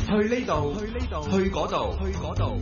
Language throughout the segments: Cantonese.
去呢度，去嗰度。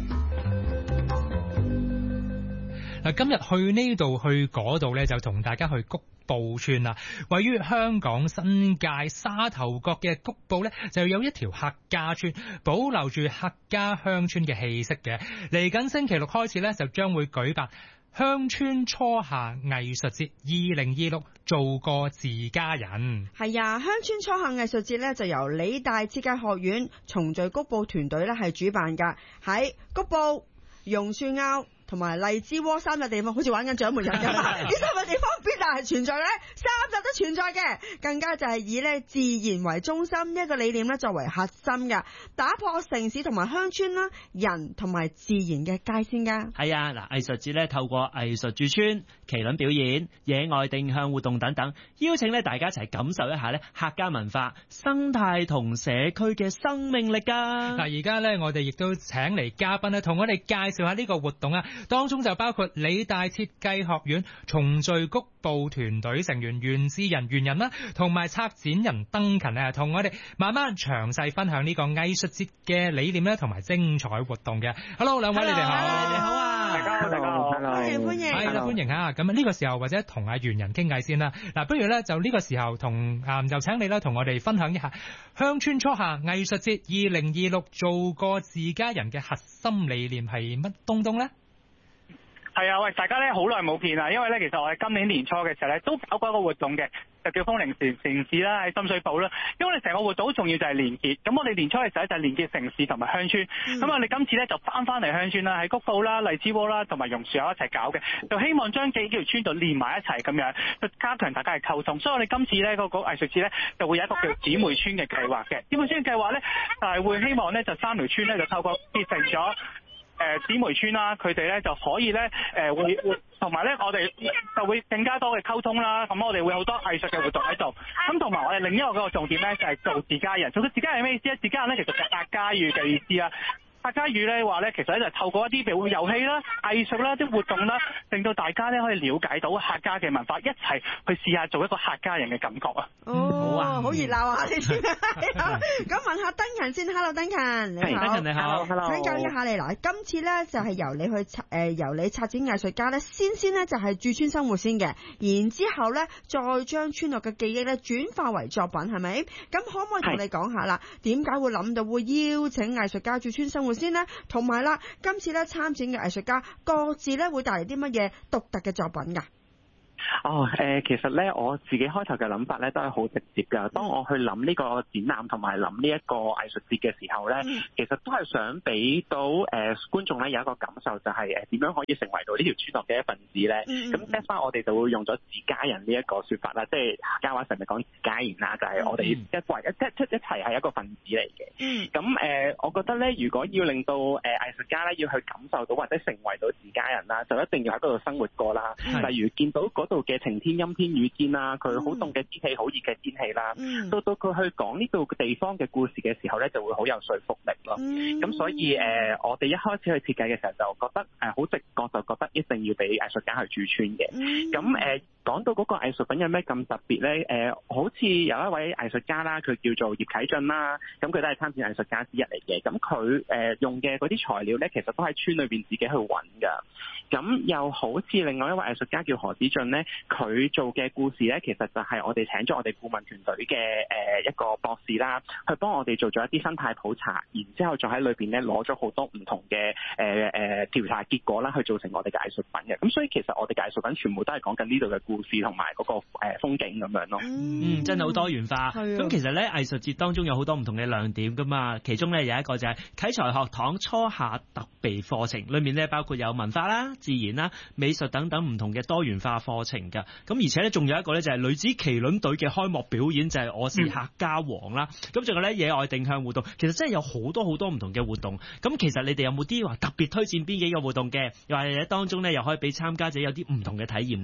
嗱，今日去呢度去嗰度咧，就同大家去谷埔村啦。位於香港新界沙頭角嘅谷埔咧，就有一條客家村，保留住客家鄉村嘅氣息嘅。嚟緊星期六開始咧，就將會舉辦鄉村初夏藝術節2026，做個自家人。 係啊，鄉村初夏藝術節咧就由理大設計學院重聚谷埔團隊咧係主辦噶，喺谷埔、榕樹坳同埋荔枝窩三個地方，好似玩緊獎門人咁。呢三個地方必定係存在咧，三集都存在嘅。更加就係以咧自然為中心一個理念咧作為核心嘅，打破城市同埋鄉村啦、人同埋自然嘅界線噶。 係啊，嗱，藝術節咧透過藝術駐村、麒麟表演、野外定向活動等等，邀請咧大家一齊感受一下咧客家文化、生態同社區嘅生命力噶。 嗱，而家咧我哋亦都請嚟嘉賓咧，同我哋介紹下呢個活動啊。當中就包括理大設計學院重聚谷埔團隊成員袁志仁袁人啦，同埋策展人登勤啊，同我哋慢慢詳細分享呢個藝術節嘅理念咧，同埋精彩活動嘅。Hello， 兩位你哋好， 你哋好啊， 大家好， 歡迎係啦，歡迎啊！咁呢個時候或者同阿袁人傾偈先啦。嗱，不如咧就呢個時候就請你啦，同我哋分享一下鄉村初夏藝術節2026，做個自家人嘅核心理念係乜東咧？ 係啊，喂，大家咧好耐冇見啦，因為咧其實我哋今年年初嘅時候咧都搞過一個活動嘅，就叫風鈴城市啦，喺深水埗啦。因為我哋成個活動好重要就係連結，咁我哋年初嘅時候就係連結城市同埋鄉村。咁我哋今次咧就翻嚟鄉村啦，喺谷埔啦、荔枝窩啦同埋榕樹坳一齊搞嘅，就希望將幾條村度連埋一齊咁樣，就加強大家嘅溝通。所以我哋今次咧個藝術節咧就會有一個叫姊妹村嘅計劃嘅。姊妹村嘅計劃咧就係會希望咧就三條村咧就透過結成咗姊妹村啦，佢哋咧就可以咧會同埋咧我哋就會更加多嘅溝通啦。咁我哋會有好多藝術嘅活動喺度。咁同埋我哋另一個嗰個重點咧就係做自家人。做個自家人係咩意思咧？自家人咧其實就係客家語嘅意思啦。客家語咧話咧，其實咧就透過一啲譬如遊戲啦、藝術啦、啲活動啦，令到大家咧可以了解到客家嘅文化，一齊去試下做一個客家人嘅感覺啊！ 好啊，好熱鬧啊！你知咁問下登勤先 ，Hello 登勤，你好， 登勤你好 ，Hello， 請教一下你嗱，今次咧就係由你去由你策展藝術家咧，先咧就係駐村生活先嘅，然之後咧再將村落嘅記憶咧轉化為作品，係咪？咁可唔可以同你講下啦？點解會諗到會邀請藝術家駐村生活先呢？同埋啦，今次咧參展嘅藝術家各自咧會帶嚟啲乜嘢獨特嘅作品㗎？ 其實咧我自己開頭嘅諗法咧都係好直接㗎。當我去諗呢個展覽同埋諗呢一個藝術節嘅時候咧，其實都係想俾到觀眾咧有一個感受，就係點樣可以成為到呢條村落嘅一份子咧。咁 that's why 我哋就會用咗自家人呢一個說法啦，即係客家話成日講自家人啦，就係我哋一齊係一個分子嚟嘅。咁我覺得咧，如果要令到藝術家咧要去感受到或者成為到自家人啦，就一定要喺嗰度生活過啦。例如見到嗰度嘅晴天、陰天、雨天啦，佢好凍嘅天氣、好熱嘅天氣啦，到佢去講呢度地方嘅故事嘅時候咧，就會好有說服力咯。咁所以我哋一開始去設計嘅時候就覺得好直覺，就覺得一定要俾藝術家去駐村嘅。咁講到嗰個藝術品有咩咁特別咧？好似有一位藝術家啦，佢叫做葉啟俊啦，咁佢都係參展藝術家之一嚟嘅。咁佢用嘅嗰啲材料咧，其實都喺村裏邊自己去揾㗎。咁又好似另外一位藝術家叫何子俊咧，佢做嘅故事咧，其實就係我哋請咗我哋顧問團隊嘅一個博士啦，去幫我哋做咗一啲生態普查，然之後再喺裏邊咧攞咗好多唔同嘅調查結果啦，去做成我哋嘅藝術品嘅。咁所以其實我哋嘅藝術品全部都係講緊呢度嘅故事同埋嗰個風景咁樣咯。 真係好多元化。咁其實咧藝術節當中有好多唔同嘅亮點噶嘛，其中咧有一個就係啟才學堂初夏特備課程，裏面咧包括有文化啦、自然啦、美術等等唔同嘅多元化課程噶。咁而且咧仲有一個咧就係女子麒麟隊嘅開幕表演，就係我是客家王啦。咁仲有咧野外定向活動，其實真係有好多唔同嘅活動。咁其實你哋有冇啲話特別推薦邊幾個活動嘅？又或者當中咧又可以俾參加者有啲唔同嘅體驗噶？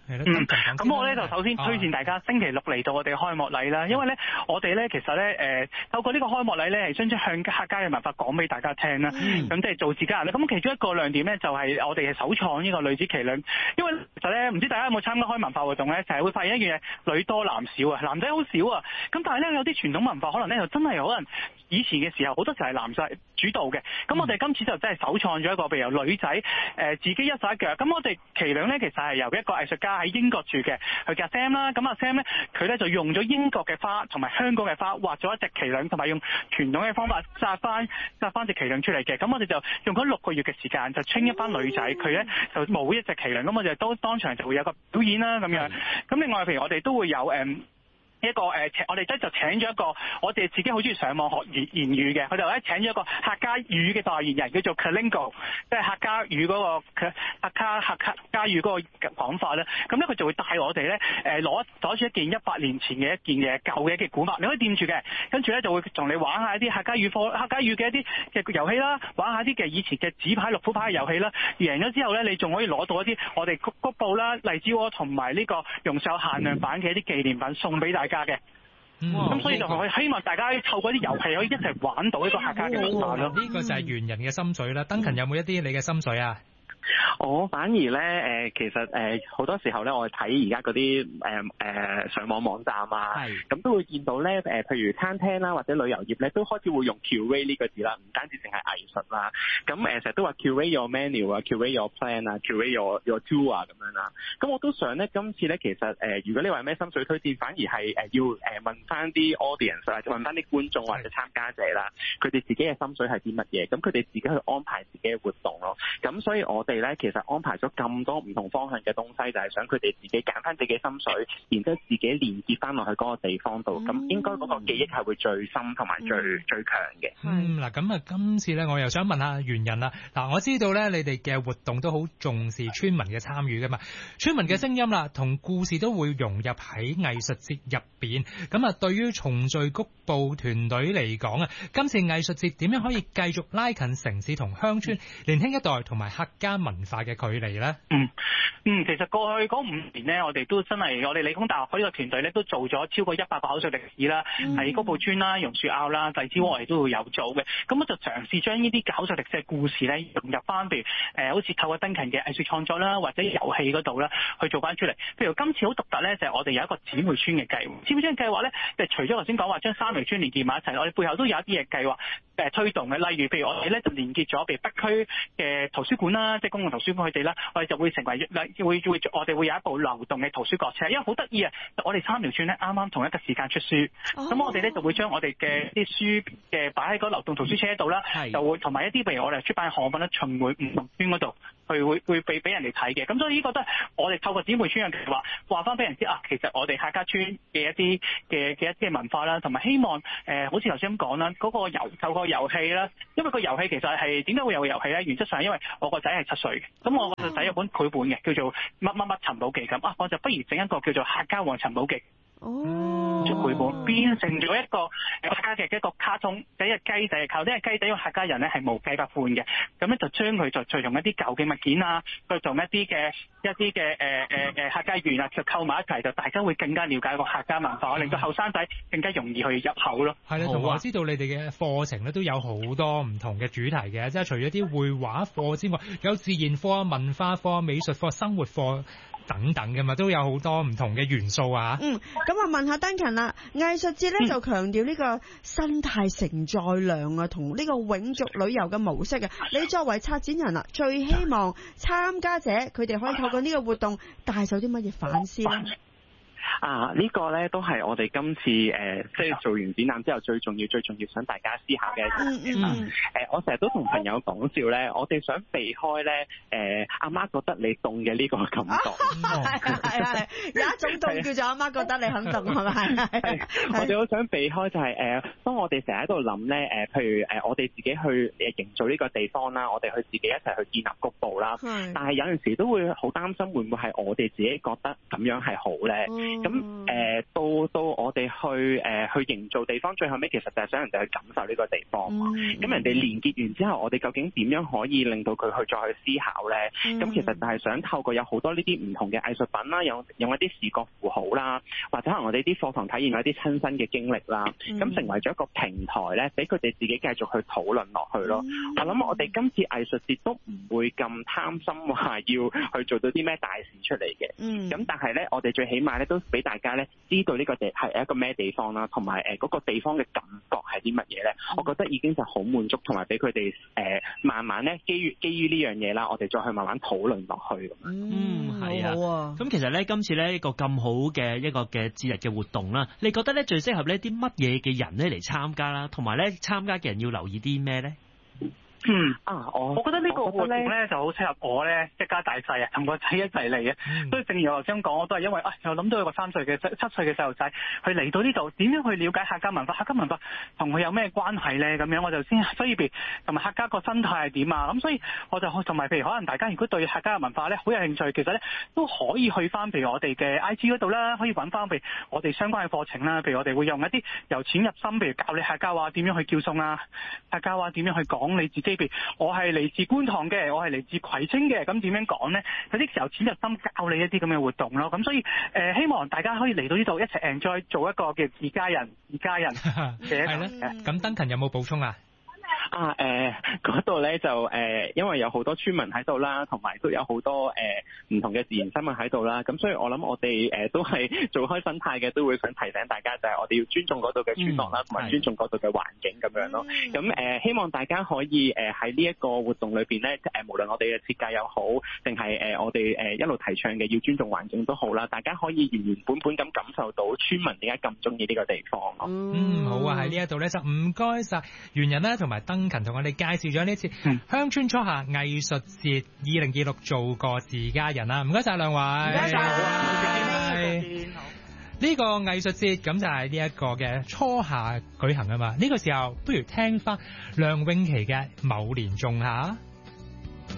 咁我咧就首先推薦大家星期六嚟到我哋開幕禮啦，因為咧我哋咧其實咧透過呢個開幕禮咧係將向客家嘅文化講俾大家聽啦，咁即係做自家人啦。咁其中一個亮點咧就係我哋係首創呢個女子麒麟，因為其實咧唔知大家有冇參加開文化活動咧，就係會發現一樣嘢，女多男少啊，男仔好少啊。咁但係咧有啲傳統文化可能咧就真係可能以前嘅時候好多時候係男仔主導嘅，咁我哋今次就真係首創咗一個譬如由女仔自己一手一腳。咁我哋麒麟咧其實係由一個藝術家喺英國住嘅，佢叫 Sam 啦。咁阿 Sam 咧佢咧就用咗英國嘅花同埋香港嘅花畫咗一隻麒麟，同埋用傳統嘅方法紮翻隻麒麟出嚟嘅。咁我哋就用咗6個月嘅時間就train一班女仔，佢咧就模一隻麒麟。咁我哋都當場就會有個表演啦咁樣。咁另外譬如我哋都會有一個我哋就請咗一個我哋自己好中意上網學言語嘅，佢就咧請咗一個客家語嘅代言人，叫做 Kalingo， 即係客家語嗰個客家語嗰個講法咧。咁咧佢就會帶我哋咧攞住一件100年前嘅一件舊嘅一件古物，你可以掂住嘅，跟住咧就會同你玩下一啲客家語嘅一啲嘅遊戲啦，玩下一啲嘅以前嘅紙牌、六虎牌嘅遊戲啦。贏咗之後咧，你仲可以攞到一啲我哋谷布啦、荔枝窩同埋呢個榕樹限量版嘅一啲紀念品送俾大家嘅。咁所以就希望大家透過啲遊戲可以一齊玩到呢個客家嘅文化咯。 呢個就係猿人嘅心水啦。Duncan有冇一啲你嘅心水啊？ 我反而咧其實好多時候咧，我睇而家嗰啲上網網站啊，咁都會見到咧譬如餐廳啦或者旅遊業咧，都開始會用 curate 呢個字啦，唔單止淨係藝術啦。咁成日都話 curate your menu 啊 ，curate your plan 啊 ，curate your tour 啊咁樣啦。咁我都想咧，今次咧其實如果你話咩心水推薦，反而係要問翻啲 audience 或者問翻啲觀眾或者參加者啦，佢哋自己嘅心水係啲乜嘢？咁佢哋自己去安排自己嘅活動咯。咁所以我哋咧其實安排咗咁多唔同方向嘅東西，就係想佢哋自己揀翻自己心水，然之後自己連結翻落去嗰個地方度，咁應該嗰個記憶係會最深同埋最強嘅。 嗱咁啊，今次咧我又想問下猿人啦。嗱，我知道咧你哋嘅活動都好重視村民嘅參與噶嘛，村民嘅聲音啦同故事都會融入喺藝術節入邊。咁啊，對於重聚谷部團隊嚟講啊，今次藝術節點樣可以繼續拉近城市同鄉村年輕一代同埋客家文化嘅距離咧？ 其實過去嗰5年咧，我哋都真係我哋理工大學呢個團隊咧都做咗超過100個口述歷史啦，喺谷部村啦、榕樹坳啦、荔枝窩我哋都會有做嘅。咁我就嘗試將呢啲口述歷史嘅故事咧融入翻，譬如好似透過Duncan嘅藝術創作啦，或者遊戲嗰度啦去做翻出嚟。譬如今次好獨特咧，就係我哋有一個姊妹村嘅計劃。姊妹村嘅計劃咧，就除咗頭先講話將3條村連結埋一齊，我哋背後都有一啲嘅計劃推動嘅。例如譬如我哋咧就連結咗譬如北區嘅圖書館啦，即係公共圖書館佢哋啦，我哋就會成為我哋會有一部流動嘅圖書角車，因為好得意啊！我哋3條村咧啱啱同一個時間出書，咁我哋咧就會將我哋嘅啲書嘅擺喺個流動圖書車度啦，就會同埋一啲譬如我哋出版項目咧巡迴唔同村嗰度，會俾人哋睇嘅。咁所以呢個都係我哋透過姊妹村嘅話翻俾人知啊，其實我哋客家村嘅一啲文化啦，同埋希望好似頭先咁講啦，嗰個透過遊戲啦，因為個遊戲其實係點解會有個遊戲咧？原則上因為我個仔係7歲嘅，咁我個仔有本繪本嘅，叫做乜乜乜尋寶記咁啊，我就不如整一個叫做客家王尋寶記。做繪本變成咗一個客家嘅一個卡通，第一隻雞仔靠，因為雞仔因為客家人咧係無雞不歡嘅，咁咧就將佢再用一啲舊嘅物件啊，去同一啲嘅客家語啊，就構埋一齊，就大家會更加了解個客家文化，令到後生仔更加容易去入口咯。 係啦，同埋我知道你哋嘅課程咧都有好多唔同嘅主題嘅，即係除咗啲繪畫課之外，有自然課、文化課、美術課、生活課等等嘅嘛，都有好多唔同嘅元素啊。 咁我問下Duncan啦，藝術節咧就強調呢個生態承載量啊，同呢個永續旅遊嘅模式啊。你作為策展人啊，最希望參加者佢哋可以透過呢個活動帶走啲乜嘢反思咧？ 呢個咧都係我哋今次即係做完展覽之後最重要想大家思考嘅一樣。我成日都同朋友講笑咧，我哋想避開咧阿媽覺得你凍嘅呢個感覺。係有一種凍叫做阿媽覺得你很凍係咪？我哋好想避開就係當當我哋成日喺度諗咧，譬如我哋自己去營造呢個地方啦，我哋去自己一齊去建立谷埔啦。但係有陣時都會好擔心，會唔會係我哋自己覺得咁樣係好咧？咁到我哋去營造地方，最後尾其實就係想人哋去感受呢個地方。咁人哋連結完之後，我哋究竟點樣可以令到佢去再去思考咧？咁其實就係想透過有好多呢啲唔同嘅藝術品啦，用一啲視覺符號啦，或者可能我哋啲課堂體驗有一啲親身嘅經歷啦，咁成為咗一個平台咧，俾佢哋自己繼續去討論落去咯。我諗我哋今次藝術節都唔會咁貪心話要去做到啲咩大事出嚟嘅。咁但係咧，我哋最起碼咧都俾大家咧知道呢個地係一個咩地方啦，同埋嗰個地方嘅感覺係啲乜嘢咧？我覺得已經就好滿足，同埋俾佢哋慢慢咧基於呢樣嘢啦，我哋再去慢慢討論落去咁樣。 係啊。 好啊。 咁其實咧，今次咧一個咁好嘅一個嘅節日嘅活動啦，你覺得咧最適合呢啲乜嘢嘅人咧嚟參加啦？同埋咧參加嘅人要留意啲咩咧？ 我覺得呢個活動咧就好適合我咧一家大細啊，同個仔一齊嚟嘅。所以正如我頭先講，我都係因為又諗到有個7歲嘅細路仔，佢嚟到呢度點樣去了解客家文化？客家文化同佢有咩關係咧？咁樣我就先所以譬如同埋客家個生態係點啊？咁所以我就同埋譬如可能大家如果對客家嘅文化咧好有興趣，其實咧都可以去翻譬如我哋嘅 IG 嗰度啦，可以揾翻譬如我哋相關嘅課程啦。譬如我哋會用一啲由淺入深，譬如教你客家話點樣去叫餸啊，客家話點樣去講你自己。譬如我係嚟自觀塘嘅，我係嚟自葵青嘅，咁點樣講呢？有啲時候淺入深教你一啲咁嘅活動咯。咁所以希望大家可以嚟到呢度一齊 enjoy 做一個叫自家人嘅。係啦。咁Duncan有冇補充啊？ 嗰度咧就因為有好多村民喺度啦，同埋都有好多唔同嘅自然生物喺度啦，咁所以我諗我哋都係做開生態嘅，都會想提醒大家就係我哋要尊重嗰度嘅村落啦，同埋尊重嗰度嘅環境咁樣咯。咁希望大家可以喺呢一個活動裏邊咧，無論我哋嘅設計又好，定係我哋一路提倡嘅要尊重環境都好啦，大家可以原原本本咁感受到村民點解咁中意呢個地方咯。 好啊，喺呢一度咧就唔該晒袁人啦，同埋Duncan同我哋介紹咗呢次鄉村初夏藝術節2026做個自家人啦，唔該晒兩位。唔該晒，好啊，呢個藝術節咁就係呢一個嘅初夏舉行啊嘛，呢個時候不如聽翻梁詠琪嘅《某年仲夏》。